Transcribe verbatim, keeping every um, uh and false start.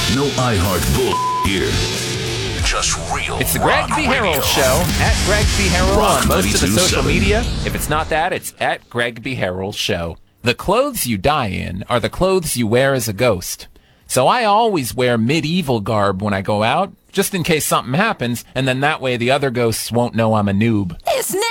No iHeart bull here. Just real. It's the Greg B. Harrell Show, at Greg B. Harrell Rock on most of the social ninety-two point seven. media. If it's not that, it's at Greg B. Harrell Show. The clothes you die in are the clothes you wear as a ghost. So I always wear medieval garb when I go out, just in case something happens, and then that way the other ghosts won't know I'm a noob. It's